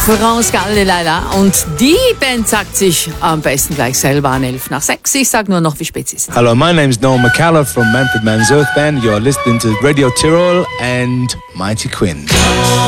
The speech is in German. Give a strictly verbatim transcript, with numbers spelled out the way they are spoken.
France Galilei. Und die Band sagt sich am besten gleich selber an elf nach sechs. Ich sag nur noch, wie spät es ist. Hello, my name is Noel McCallum from Manfred Mann's Earth Band. You're listening to Radio Tirol and Mighty Quinn.